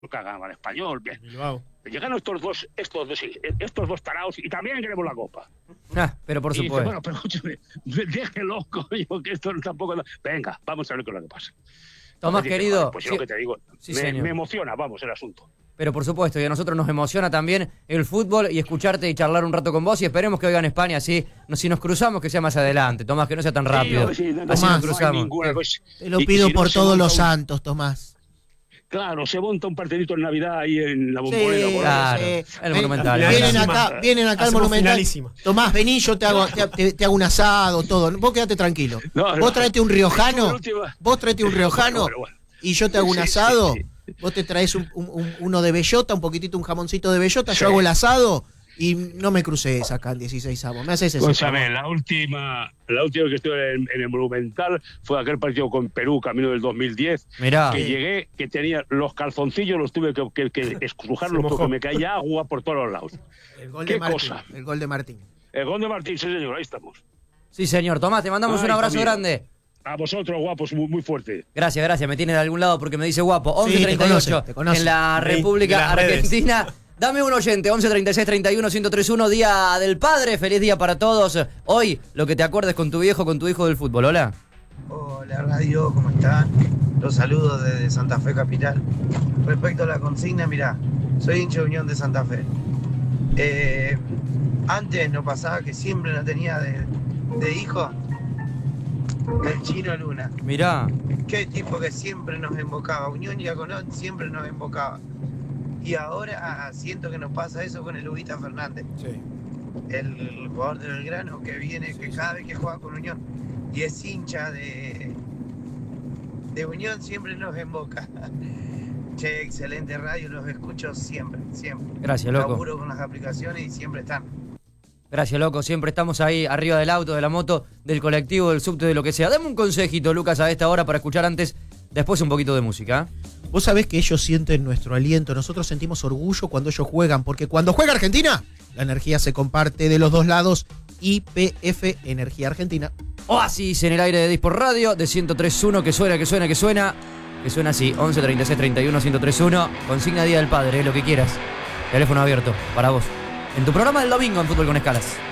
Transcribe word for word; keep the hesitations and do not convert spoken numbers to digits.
cagan al Español, bien. Bilbao. Llegan estos dos, estos dos, sí, estos dos taraos y también queremos la copa. Ah, pero por Y dice, supuesto. bueno, pero escúchame, déjelo, coño, que esto tampoco... Venga, vamos a ver qué es lo que pasa. Tomás, Dice, querido. vale, pues yo sí, lo que te digo, sí, me, señor. me emociona, vamos, el asunto. Pero por supuesto, y a nosotros nos emociona también el fútbol y escucharte y charlar un rato con vos. Y esperemos que oigan España, así, no, si nos cruzamos, que sea más adelante. Tomás, que no sea tan rápido. Sí, sí, no, no, así no, nos no hay cruzamos. ninguna Sí. cosa. Te lo Y- y pido si no, por se todos monta los un- santos, Tomás. Claro, se monta un partidito en Navidad ahí en la Bombonera. Sí, por Claro, sí. el Ven- Monumental. Vienen Finalísima. acá, vienen acá al Hacemos Monumental. finalísima. Tomás, vení, yo te hago, te, te- te hago un asado, todo. Vos quedate tranquilo. No, no. Vos traete un riojano, La última- vos traete un riojano Bueno, bueno. y yo te hago un Sí, sí, asado. sí. Vos te traes un, un- un- uno de bellota, un poquitito, un jamoncito de bellota, Sí. yo hago el asado y no me cruces acá en dieciséis avos. Me haces ese Escúchame, favor. la última, la última que estuve en, en el Monumental fue aquel partido con Perú, camino del dos mil diez. Mirá. Que llegué, que tenía los calzoncillos, los tuve que, que, que estrujarlos mojó. porque me caía agua por todos los lados. El gol ¿Qué de Martín. cosa? El gol de Martín. El gol de Martín, sí señor, ahí estamos. Sí, señor. Tomás, te mandamos Ay, un abrazo amigo. grande. A vosotros, guapos, muy, muy fuerte. Gracias, gracias. Me tiene de algún lado porque me dice guapo. Sí, once te treinta y ocho conoce, te conoce. en la Sí, República de las redes. Argentina. Dame un oyente, once treinta y seis treinta y uno ciento treinta y uno, Día del Padre. Feliz día para todos. Hoy, lo que te acuerdes con tu viejo, con tu hijo del fútbol. Hola. Hola radio, ¿cómo están? Los saludo desde Santa Fe Capital. Respecto a la consigna, mirá, soy hincha de Unión de Santa Fe. Eh, antes no pasaba que siempre no tenía de, de hijo el Chino Luna. Mirá. Qué tipo que siempre nos embocaba. Unión y Colón siempre nos embocaba. Y ahora ah, siento que nos pasa eso con el Ubita Fernández. Sí. El jugador de Belgrano que viene, que cada vez que juega con Unión y es hincha de, de Unión, siempre nos emboca. Che, excelente radio, los escucho siempre, siempre. Gracias, loco. Laburo con las aplicaciones y siempre están. Gracias, loco. Siempre estamos ahí arriba del auto, de la moto, del colectivo, del subte, de lo que sea. Dame un consejito, Lucas, a esta hora para escuchar antes, después un poquito de música. Vos sabés que ellos sienten nuestro aliento, nosotros sentimos orgullo cuando ellos juegan, porque cuando juega Argentina, la energía se comparte de los dos lados. Y P F Energía Argentina. Oasis en el aire de Dispor Radio, de ciento tres punto uno, que suena, que suena, que suena. Que suena así, once treinta y seis treinta y uno ciento tres punto uno. Consigna Día del Padre, eh, lo que quieras. Teléfono abierto, para vos. En tu programa del domingo en Fútbol con Escalas.